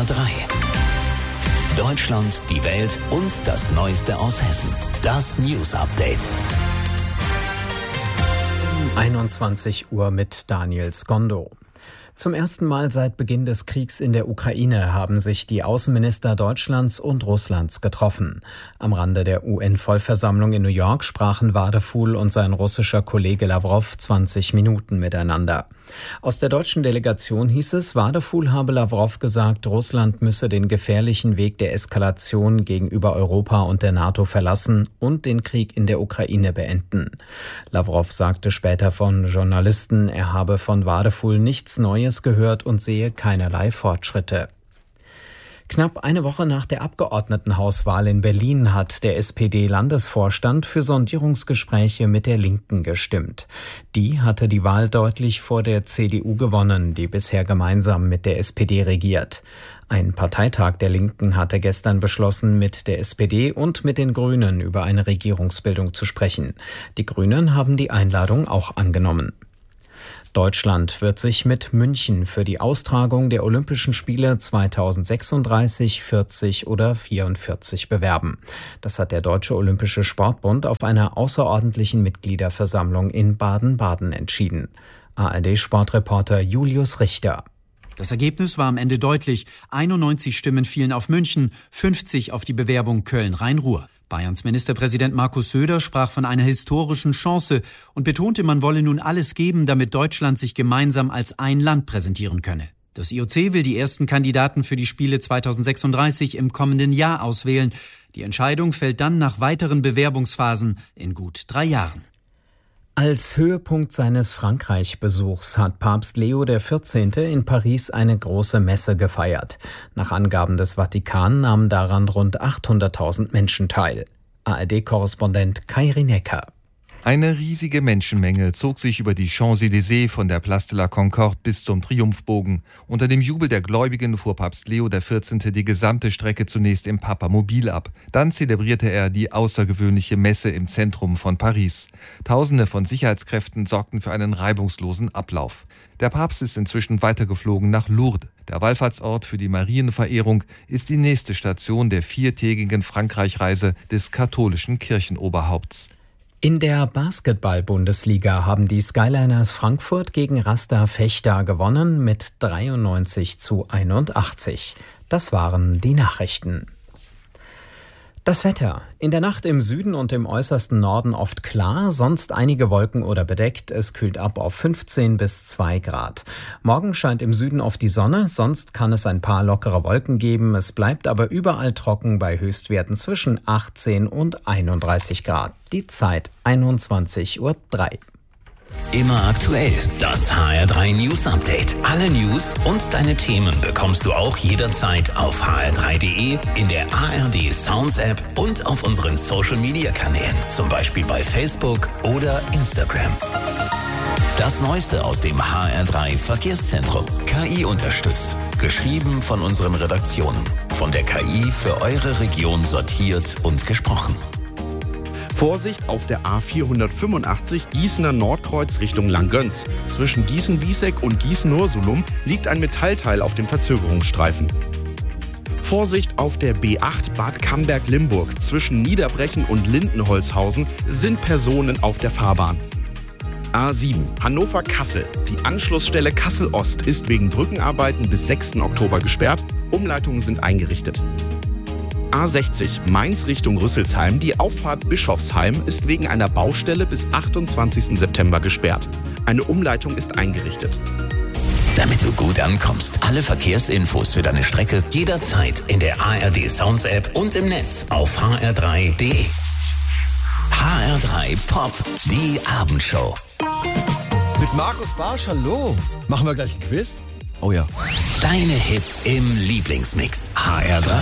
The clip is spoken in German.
HR3. Deutschland, die Welt und das Neueste aus Hessen. Das News Update. 21 Uhr mit Daniel Skondo. Zum ersten Mal seit Beginn des Kriegs in der Ukraine haben sich die Außenminister Deutschlands und Russlands getroffen. Am Rande der UN-Vollversammlung in New York sprachen Wadefuhl und sein russischer Kollege Lawrow 20 Minuten miteinander. Aus der deutschen Delegation hieß es, Wadefuhl habe Lawrow gesagt, Russland müsse den gefährlichen Weg der Eskalation gegenüber Europa und der NATO verlassen und den Krieg in der Ukraine beenden. Lawrow sagte später von Journalisten, er habe von Wadefuhl nichts Neues gehört und sehe keinerlei Fortschritte. Knapp eine Woche nach der Abgeordnetenhauswahl in Berlin hat der SPD-Landesvorstand für Sondierungsgespräche mit der Linken gestimmt. Die hatte die Wahl deutlich vor der CDU gewonnen, die bisher gemeinsam mit der SPD regiert. Ein Parteitag der Linken hatte gestern beschlossen, mit der SPD und mit den Grünen über eine Regierungsbildung zu sprechen. Die Grünen haben die Einladung auch angenommen. Deutschland wird sich mit München für die Austragung der Olympischen Spiele 2036, 40 oder 44 bewerben. Das hat der Deutsche Olympische Sportbund auf einer außerordentlichen Mitgliederversammlung in Baden-Baden entschieden. ARD-Sportreporter Julius Richter. Das Ergebnis war am Ende deutlich. 91 Stimmen fielen auf München, 50 auf die Bewerbung Köln-Rhein-Ruhr. Bayerns Ministerpräsident Markus Söder sprach von einer historischen Chance und betonte, man wolle nun alles geben, damit Deutschland sich gemeinsam als ein Land präsentieren könne. Das IOC will die ersten Kandidaten für die Spiele 2036 im kommenden Jahr auswählen. Die Entscheidung fällt dann nach weiteren Bewerbungsphasen in gut 3 Jahren. Als Höhepunkt seines Frankreich-Besuchs hat Papst Leo XIV. In Paris eine große Messe gefeiert. Nach Angaben des Vatikan nahmen daran rund 800.000 Menschen teil. ARD-Korrespondent Kai Rinecker. Eine riesige Menschenmenge zog sich über die Champs-Élysées von der Place de la Concorde bis zum Triumphbogen. Unter dem Jubel der Gläubigen fuhr Papst Leo XIV. Die gesamte Strecke zunächst im Papamobil ab. Dann zelebrierte er die außergewöhnliche Messe im Zentrum von Paris. Tausende von Sicherheitskräften sorgten für einen reibungslosen Ablauf. Der Papst ist inzwischen weitergeflogen nach Lourdes. Der Wallfahrtsort für die Marienverehrung ist die nächste Station der 4-tägigen Frankreich-Reise des katholischen Kirchenoberhaupts. In der Basketball-Bundesliga haben die Skyliners Frankfurt gegen Rasta Fechter gewonnen mit 93:81. Das waren die Nachrichten. Das Wetter. In der Nacht im Süden und im äußersten Norden oft klar, sonst einige Wolken oder bedeckt. Es kühlt ab auf 15 bis 2 Grad. Morgen scheint im Süden oft die Sonne, sonst kann es ein paar lockere Wolken geben. Es bleibt aber überall trocken bei Höchstwerten zwischen 18 und 31 Grad. Die Zeit 21:03 Uhr. Immer aktuell. Das HR3 News Update. Alle News und deine Themen bekommst du auch jederzeit auf hr3.de, in der ARD Sounds App und auf unseren Social Media Kanälen. Zum Beispiel bei Facebook oder Instagram. Das Neueste aus dem HR3 Verkehrszentrum. KI unterstützt. Geschrieben von unseren Redaktionen. Von der KI für eure Region sortiert und gesprochen. Vorsicht auf der A485 Gießener Nordkreuz Richtung Langgöns. Zwischen Gießen-Wieseck und Gießen-Ursulum liegt ein Metallteil auf dem Verzögerungsstreifen. Vorsicht auf der B8 Bad Camberg-Limburg. Zwischen Niederbrechen und Lindenholzhausen sind Personen auf der Fahrbahn. A7 Hannover-Kassel. Die Anschlussstelle Kassel-Ost ist wegen Brückenarbeiten bis 6. Oktober gesperrt. Umleitungen sind eingerichtet. A60 Mainz Richtung Rüsselsheim. Die Auffahrt Bischofsheim ist wegen einer Baustelle bis 28. September gesperrt. Eine Umleitung ist eingerichtet. Damit du gut ankommst, alle Verkehrsinfos für deine Strecke jederzeit in der ARD Sounds App und im Netz auf hr3.de. HR3 Pop, die Abendshow. Mit Markus Barsch, hallo. Machen wir gleich ein Quiz? Oh ja. Deine Hits im Lieblingsmix. HR3.